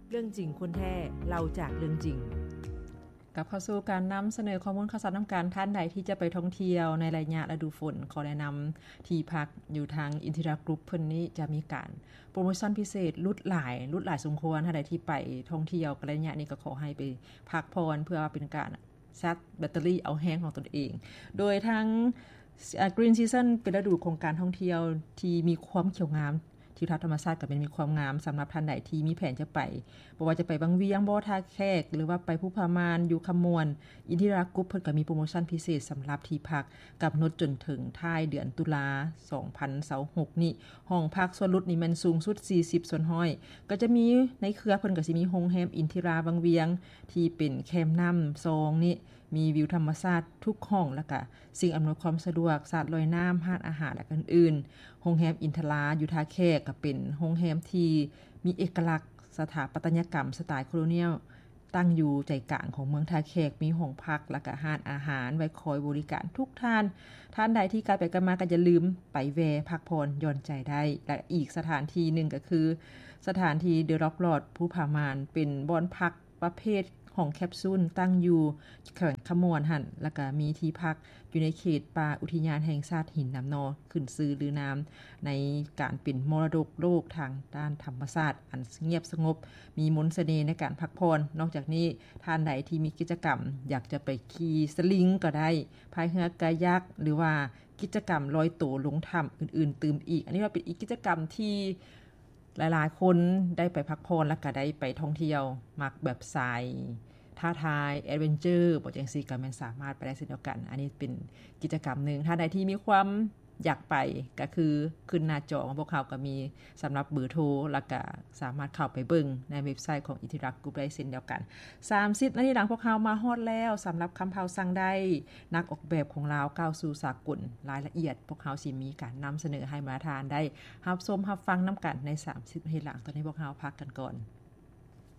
เรื่องจริงคนแท้เล่าจากเรื่องจริงกับเข้าสู่การนำเสนอข้อมูลข่าวสารนำการท่านใดที่จะไปท่องเที่ยวในระยะฤดูฝนขอแนะนำที่พักอยู่ทางอินทิรากรุ๊ปเพิ่นนี้จะมีการโปรโมชั่นพิเศษลดหลายสมควรถ้าใดที่ไปท่องเที่ยวกันระยะนี้ก็ขอให้ไปพักพรเพื่อเป็นการชาร์จแบตเตอรี่เอาแห้งของตนเองโดยทั้งGreen Season เป็นฤดูโครงการท่องเที่ยวที่มีความเขียวงามทิวทัศน์ธรรมชาติก็เป็นมีความงามสำหรับท่านใดที่มีแผนจะไปบ่ว่าจะไปบางเวียงบ่ท่าแขกหรือว่าไปผู้พามานอยู่คำมวนอินทิรากรุ๊ปเพิ่นก็มีโปรโมชั่นพิเศษสำหรับที่พักกับนดจนถึงท้ายเดือนตุลา2026นี่ห้องพักส่วนลดนี่มันสูงสุด40ส่วนห้อยก็จะมีในเครือเพิ่นก็สิมีโรงแรมอินทิราบางเวียงที่เป็นแคมป์น้ำซองนี่มีวิวธรรมชาติทุกห้องแล้วก็สิ่งอำนวยความสะดวกสาดลอยน้ำร้านอาหารและอื่นๆโรงแรมอินทราอยู่ท่าแขกก็เป็นโรงแรมที่มีเอกลักษณ์สถาปัตยกรรมสไตล์โคโลเนียลตั้งอยู่ใจกลางของเมืองท่าแขกมีห้องพักและก็ร้านอาหารไว้คอยบริการทุกท่านใดที่กลับไปกันมาก็อย่าลืมไปแวะพักผ่อนหย่อนใจได้และอีกสถานที่นึงก็คือสถานที่เดอะร็อกลอดผู้ผามานเป็นบ่อนพักประเภทของแคปซูลตั้งอยู่แขวงขมวนหั่นแล้วก็มีที่พักอยู่ในเขตป่าอุทยานแห่งชาติหินน้ำนอขึ้นชื่อลือน้ำในการเป็นมรดกโลกทางด้านธรรมชาติอันเงียบสงบมีมนต์เสน่ห์ในการพักผ่อนนอกจากนี้ท่านใดที่มีกิจกรรมอยากจะไปขี่สลิงก็ได้พายเรือกายักหรือว่ากิจกรรมลอยตัวลงถ้ำอื่นๆตื่มอีกอันนี้ว่าเป็นอีกกิจกรรมที่หลายๆคนได้ไปพักผ่อนและก็ได้ไปท่องเที่ยวมักแบบสายท้าทายแอดเวนเจอร์บ่จังซี่ก็แม่นสามารถไปได้เช่นเดียวกันอันนี้เป็นกิจกรรมนึงถ้าใดที่มีความอยากไปก็คือขึ้นหน้าจอของพวกเขาก็มีสำหรับเบอร์โทรแล้วก็สามารถเข้าไปเบิ่งในเว็บไซต์ของอินทิรักกรุ๊ปได้เช่นเดียวกัน30นาทีหลังพวกเขามาฮอดแล้วสำหรับคำเผาสั่งได้นักออกแบบของลาวก้าวสู่สากลรายละเอียดพวกเขาสิมีการนำเสนอให้มาทานได้รับชมรับฟังนํากันใน30นาทีหลังตอนนี้พวกเขาพักกันก่อน